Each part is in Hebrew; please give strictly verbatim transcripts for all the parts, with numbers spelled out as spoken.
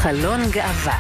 חלון גאווה.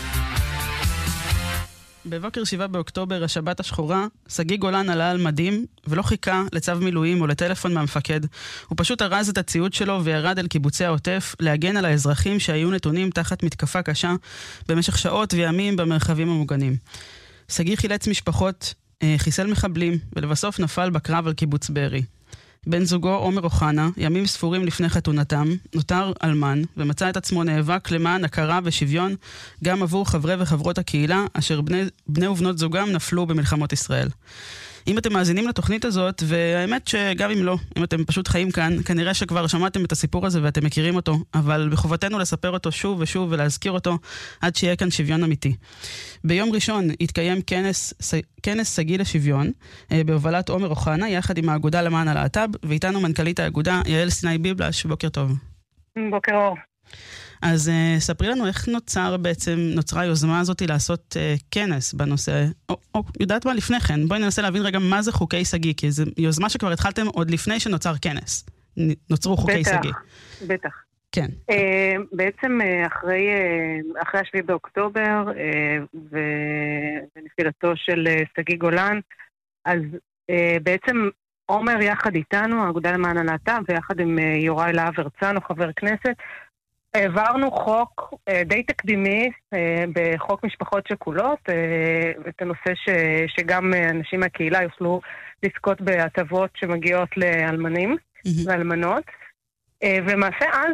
בבוקר שבעה באוקטובר, השבת השחורה, סגי גולן עלה על מדים ולא חיכה לצו מילואים או לטלפון מהמפקד. הוא פשוט ארז את הציוד שלו וירד אל קיבוצי העוטף להגן על האזרחים שהיו נתונים תחת מתקפה קשה במשך שעות וימים במרחבים המוגנים. סגי חילץ משפחות, חיסל מחבלים ולבסוף נפל בקרב על קיבוץ בארי. בן זוגו עומר אוחנה, ימים ספורים לפני חתונתם, נותר אלמן ומצא את עצמו נאבק למען הכרה ושוויון גם עבור חברי וחברות הקהילה אשר בני, בני ובנות זוגם נפלו במלחמות ישראל. אם אתם מאזינים לתוכנית הזאת, והאמת שגם אם לא, אם אתם פשוט חיים כאן, כנראה שכבר שמעתם את הסיפור הזה ואתם מכירים אותו, אבל בחובתנו לספר אותו שוב ושוב ולהזכיר אותו עד שיהיה כאן שוויון אמיתי. ביום ראשון התקיים כנס, כנס סגי לשוויון, בהובלת עומר אוחנה, יחד עם האגודה למען הלהט"ב, ואיתנו מנכ"לית האגודה, יעל סיני ביבלש. בוקר טוב. בוקר אור. אז uh, ספרי לנו איך נוצר בעצם, נוצרה היוזמה הזאת לעשות uh, כנס בנושא, או, או יודעת מה לפני כן, בואי ננסה להבין רגע מה זה חוקי סגי, כי זו יוזמה שכבר התחלתם עוד לפני שנוצר כנס, נוצרו חוקי בטח, סגי. בטח. כן. Uh, בעצם uh, אחרי, uh, אחרי השביעי באוקטובר uh, ונפילתו של uh, סגי גולן, אז uh, בעצם עומר יחד איתנו, האגודה למען הלהט"ב, ויחד עם uh, יוראי להב הרצנו, חבר כנסת, העברנו חוק די תקדימי בחוק משפחות שכולות, את הנושא ש, שגם אנשים מהקהילה יוכלו לזכות בהטבות שמגיעות לאלמנים mm-hmm. ואלמנות. ומעשה אז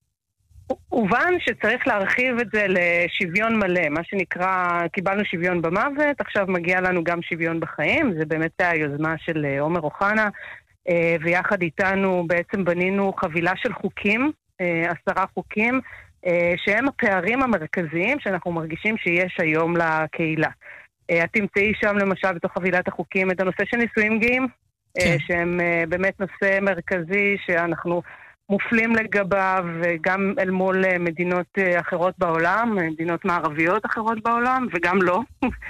הובן שצריך להרחיב את זה לשוויון מלא, מה שנקרא, קיבלנו שוויון במוות, עכשיו מגיע לנו גם שוויון בחיים, זה באמת היוזמה של עומר אוחנה, ויחד איתנו בעצם בנינו חבילה של חוקים, עשרה חוקים, שהם הפערים המרכזיים שאנחנו מרגישים שיש היום לקהילה. את תמצאי שם למשל בתוך חבילת החוקים את הנושא של נישואים גאים, כן. שהם באמת נושא מרכזי שאנחנו מופלים לגביו גם אל מול מדינות אחרות בעולם, מדינות מערביות אחרות בעולם, וגם לא.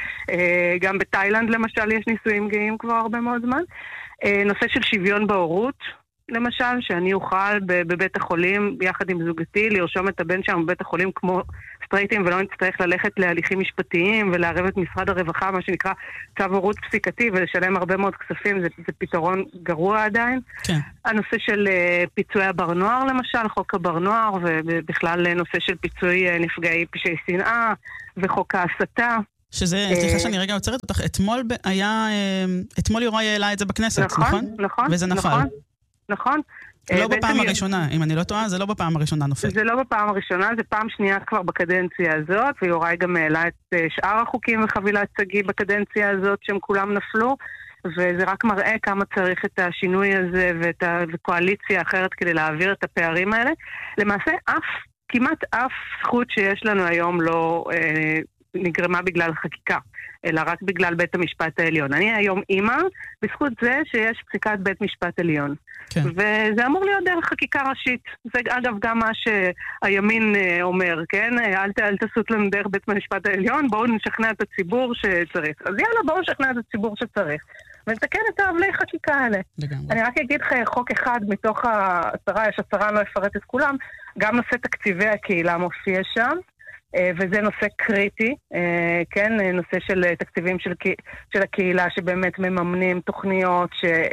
גם בתאילנד למשל יש נישואים גאים כבר הרבה מאוד זמן. נושא של שוויון בהורות, למשל, שאני אוכל בבית החולים, יחד עם זוגתי, לרשום את הבן שם בבית החולים כמו סטרייטים, ולא נצטרך ללכת להליכים משפטיים, ולערב את משרד הרווחה, מה שנקרא צו הורות פסיקתי, ולשלם הרבה מאוד כספים, זה, זה פתרון גרוע עדיין. כן. הנושא של uh, פיצוי הבר נוער, למשל, חוק הבר נוער, ובכלל נושא של פיצוי uh, נפגעי פשעי שנאה, וחוק ההסתה. שזה, סליחה שאני רגע עוצרת אותך, אתמול היה, אתמול יוראי העלה את זה בכנסת, נכון? נכון, נכון. וזה נפל. נכון. נכון. לא בפעם הראשונה, אם אני לא טועה, זה לא בפעם הראשונה נופל. זה לא בפעם הראשונה, זה פעם שנייה כבר בקדנציה הזאת, ויוראי גם העלה את שאר החוקים וחבילת סגי בקדנציה הזאת, שהם כולם נפלו, וזה רק מראה כמה צריך את השינוי הזה ואת הקואליציה אחרת כדי להעביר את הפערים האלה. למעשה, אף, כמעט אף זכות שיש לנו היום לא אה, נגרמה בגלל חקיקה, אלא רק בגלל בית המשפט העליון. אני היום אימא, בזכות זה שיש פסיקת בית משפט עליון. כן. וזה אמור להיות דרך חקיקה ראשית. זה אגב גם מה שהימין אומר, כן? אל, אל תעשות לנו דרך בית המשפט העליון, בואו נשכנע את הציבור שצריך. אז יאללה, בואו נשכנע את הציבור שצריך. ונתקן את העבלי חקיקה האלה. לגמרי. אני רק אגיד לך חוק אחד מתוך העשרה, יש עשרה, אני לא אפרט את כולם, גם נושא תקציבי הקהילה מופיע שם, וזה נושא קריטי, כן, נושא של תקציבים של, של הקהילה שבאמת מממנים תוכניות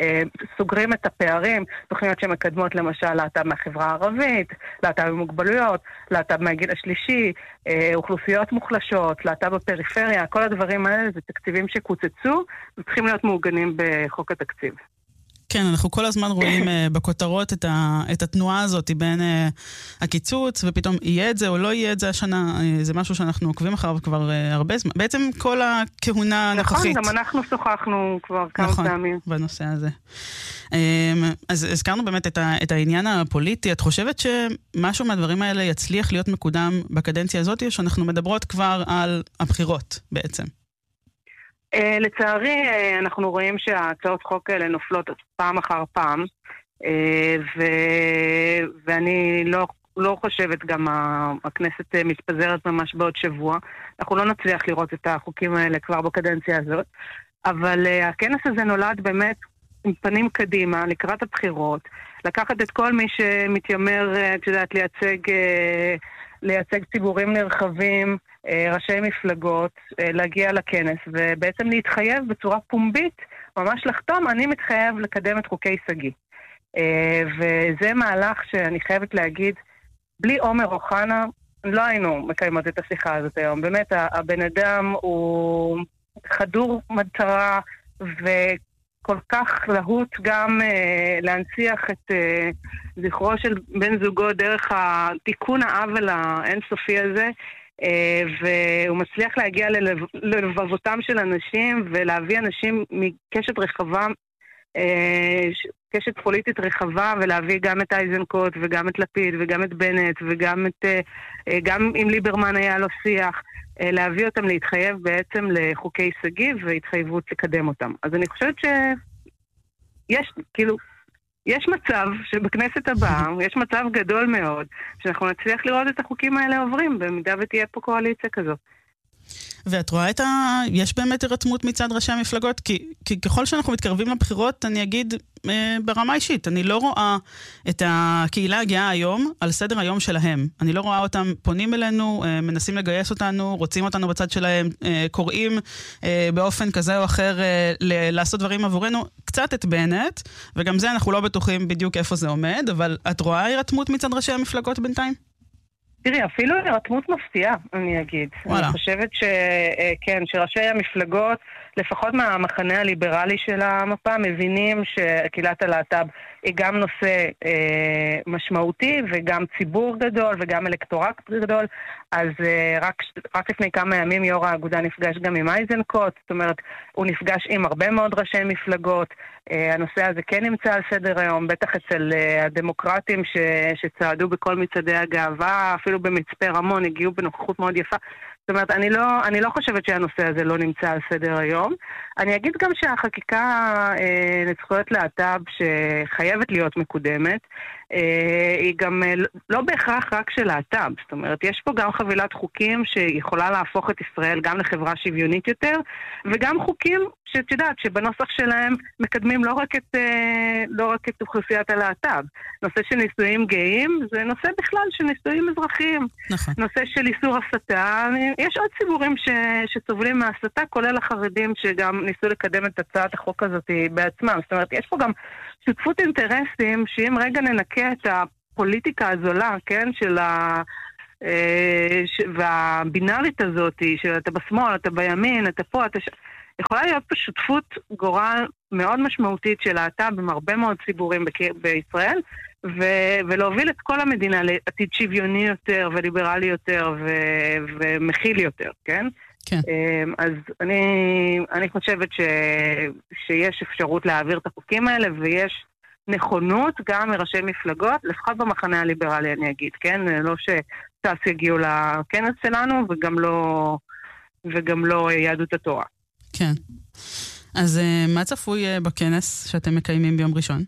שסוגרים את הפערים, תוכניות שמקדמות למשל להט"ב מהחברה הערבית, להט"ב במוגבלויות, להט"ב מהגיל השלישי, אוכלוסיות מוחלשות, להט"ב בפריפריה, כל הדברים האלה זה תקציבים שקוצצו וצריכים להיות מעוגנים בחוק התקציב. כן, אנחנו כל הזמן רואים uh, בכותרות את, ה, את התנועה הזאת בין uh, הקיצוץ, ופתאום יהיה את זה או לא יהיה את זה השנה, uh, זה משהו שאנחנו עוקבים אחריו כבר uh, הרבה זמן. בעצם כל הכהונה הנוכחית. נכון, גם אנחנו שוחחנו כבר כמה נכון, פעמים. נכון, בנושא הזה. Um, אז הזכרנו באמת את, ה, את העניין הפוליטי. את חושבת שמשהו מהדברים האלה יצליח להיות מקודם בקדנציה הזאת, או שאנחנו מדברות כבר על הבחירות בעצם? Uh, לצערי, uh, אנחנו רואים שההצעות חוק האלה נופלות פעם אחר פעם, uh, ו- ואני לא, לא חושבת גם הכנסת uh, מתפזרת ממש בעוד שבוע. אנחנו לא נצליח לראות את החוקים האלה כבר בקדנציה הזאת, אבל uh, הכנס הזה נולד באמת עם פנים קדימה, לקראת הבחירות, לקחת את כל מי שמתיימר, את יודעת, לייצג, לייצג ציבורים נרחבים, ראשי מפלגות, להגיע לכנס, ובעצם להתחייב בצורה פומבית, ממש לחתום, אני מתחייב לקדם את חוקי סגי. וזה מהלך שאני חייבת להגיד, בלי עומר אוחנה, לא היינו מקיימות את השיחה הזאת היום. באמת, הבן אדם הוא חדור מטרה, וכל כך להוט גם אה, להנציח את אה, זכרו של בן זוגו דרך התיקון העוול האינסופי הזה, אה, והוא מצליח להגיע ללב, ללבבותם של אנשים, ולהביא אנשים מקשת רחבה, אה, קשת פוליטית רחבה, ולהביא גם את אייזנקוט וגם את לפיד וגם את בנט וגם את, גם אם ליברמן היה לו שיח, להביא אותם להתחייב בעצם לחוקי סגי והתחייבות לקדם אותם. אז אני חושבת שיש, כאילו, יש מצב שבכנסת הבאה, יש מצב גדול מאוד, שאנחנו נצליח לראות את החוקים האלה עוברים, במידה ותהיה פה קואליציה כזאת. ואת רואה את ה... יש באמת הרתמות מצד ראשי המפלגות? כי, כי ככל שאנחנו מתקרבים לבחירות, אני אגיד אה, ברמה אישית, אני לא רואה את הקהילה הגאה היום על סדר היום שלהם. אני לא רואה אותם פונים אלינו, אה, מנסים לגייס אותנו, רוצים אותנו בצד שלהם, אה, קוראים אה, באופן כזה או אחר אה, ל- לעשות דברים עבורנו. קצת את בנט, וגם זה אנחנו לא בטוחים בדיוק איפה זה עומד, אבל את רואה הרתמות מצד ראשי המפלגות בינתיים? תראי, אפילו הרתמות מפתיעה, אני אגיד. וואלה. אני חושבת ש, כן, שראשי המפלגות, לפחות מהמחנה הליברלי של המפה, מבינים שקהילת הלהט"ב היא גם נושא אה, משמעותי, וגם ציבור גדול, וגם אלקטורט גדול. אז אה, רק, רק לפני כמה ימים יו"ר האגודה נפגש גם עם אייזנקוט, זאת אומרת, הוא נפגש עם הרבה מאוד ראשי מפלגות. אה, הנושא הזה כן נמצא על סדר היום, בטח אצל אה, הדמוקרטים ש, שצעדו בכל מצעדי הגאווה, אפילו במצפה רמון, הגיעו בנוכחות מאוד יפה. זאת אומרת, אני לא, אני לא חושבת שהנושא הזה לא נמצא על סדר היום. אני אגיד גם שהחקיקה אה, לזכויות להט"ב שחייבת להיות מקודמת, אה, היא גם אה, לא בהכרח רק של להט"ב. זאת אומרת, יש פה גם חבילת חוקים שיכולה להפוך את ישראל גם לחברה שוויונית יותר, וגם חוקים שאת יודעת שבנוסח שלהם מקדמים לא רק את, אה, לא רק את אוכלוסיית הלהט"ב. נושא של נישואים גאים זה נושא בכלל של נישואים אזרחיים. נכון. נושא של איסור הסתה, יש עוד ציבורים ש, שסובלים מהסתה, כולל החרדים שגם ניסו לקדם את הצעת החוק הזאת בעצמם. זאת אומרת, יש פה גם שותפות אינטרסים, שאם רגע ננקה את הפוליטיקה הזולה, כן, של ה... ש... והבינארית הזאת, שאתה בשמאל, אתה בימין, אתה פה, אתה... ש... יכולה להיות פה שותפות גורל מאוד משמעותית של להט"ב עם הרבה מאוד ציבורים ב- בישראל, ו- ולהוביל את כל המדינה לעתיד שוויוני יותר וליברלי יותר ו- ומכיל יותר, כן? כן. אז אני, אני חושבת ש- שיש אפשרות להעביר את החוקים האלה, ויש נכונות גם מראשי מפלגות, לפחות במחנה הליברלי אני אגיד, כן? לא שטס יגיעו לכנס שלנו וגם לא, וגם לא יהדות התורה. כן. אז מה צפוי בכנס שאתם מקיימים ביום ראשון?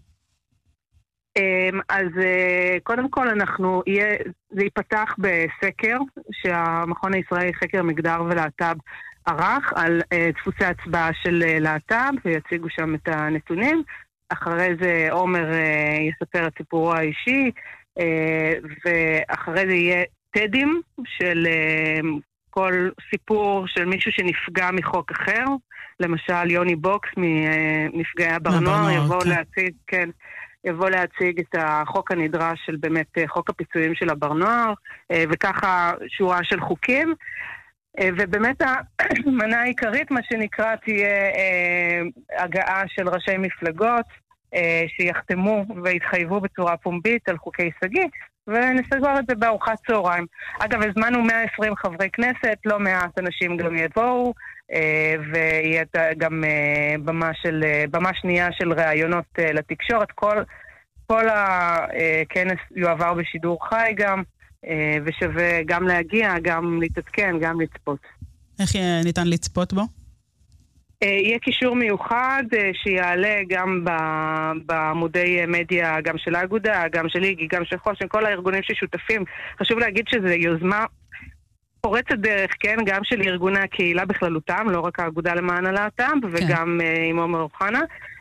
אז קודם כל אנחנו, יהיה, זה ייפתח בסקר שהמכון הישראלי חקר מגדר ולהט"ב ערך על דפוסי הצבעה של להט"ב, ויציגו שם את הנתונים. אחרי זה עומר יספר את סיפורו האישי, ואחרי זה יהיה טדים של כל סיפור של מישהו שנפגע מחוק אחר, למשל יוני בוקס מנפגעי הברנוער, יבוא כן. להציג, כן, יבוא להציג את החוק הנדרש של באמת חוק הפיצויים של הברנוער, וככה שורה של חוקים, ובאמת המנה העיקרית, מה שנקרא, תהיה הגעה של ראשי מפלגות, שיחתמו והתחייבו בצורה פומבית על חוקי סגי, ונסגור את זה בארוחת צהריים. אגב, הזמנו מאה ועשרים חברי כנסת, לא מעט אנשים גם יבואו, ויהיה גם במה, של, במה שנייה של ראיונות לתקשורת. כל, כל הכנס יועבר בשידור חי גם, ושווה גם להגיע, גם להתעדכן, גם לצפות. איך ניתן לצפות בו? יהיה קישור מיוחד שיעלה גם בעמודי מדיה, גם של האגודה, גם של איגי, גם של חושן, כל הארגונים ששותפים. חשוב להגיד שזו יוזמה פורצת דרך, כן, גם של ארגוני הקהילה בכללותם, לא רק האגודה למען הלהט"ב, וגם עם עומר אוחנה.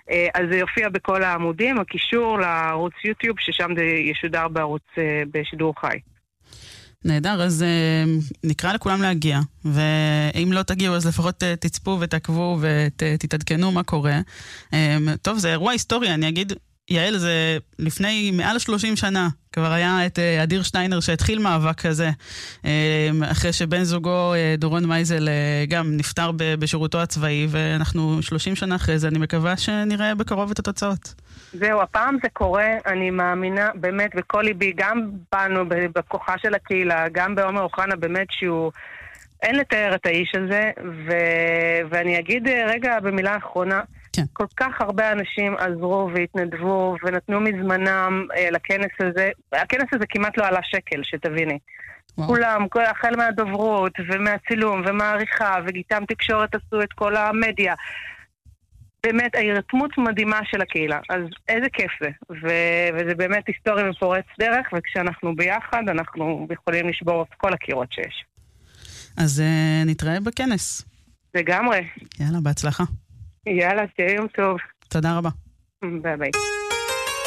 אז זה יופיע בכל העמודים, הקישור לערוץ יוטיוב, ששם זה ישודר בערוץ בשידור חי. נהדר, אז uh, נקרא לכולם להגיע, ואם לא תגיעו אז לפחות uh, תצפו ותעקבו ותתעדכנו מה קורה. Um, טוב, זה אירוע היסטורי, אני אגיד, יעל, זה לפני מעל שלושים שנה, כבר היה את uh, אדיר שטיינר שהתחיל מאבק כזה, uh, אחרי שבן זוגו uh, דורון מייזל uh, גם נפטר ב- בשירותו הצבאי, ואנחנו שלושים שנה אחרי זה, אני מקווה שנראה בקרוב את התוצאות. זהו, הפעם זה קורה, אני מאמינה באמת בכל ליבי, גם בנו, בכוחה של הקהילה, גם בעומר אוחנה, באמת שהוא, אין לתאר את האיש הזה, ו... ואני אגיד רגע במילה האחרונה, כן. כל כך הרבה אנשים עזרו והתנדבו ונתנו מזמנם אה, לכנס הזה, הכנס הזה כמעט לא עלה שקל, שתביני. וואו. כולם, כל, החל מהדוברות ומהצילום ומהעריכה וגיטם תקשורת עשו את כל המדיה, באמת, ההירתמות מדהימה של הקהילה. אז איזה כיף זה. ו- וזה באמת היסטורי ופורץ דרך, וכשאנחנו ביחד, אנחנו יכולים לשבור את כל הקירות שיש. אז uh, נתראה בכנס. לגמרי. יאללה, בהצלחה. יאללה, תהיה יום טוב. תודה רבה. ביי ביי.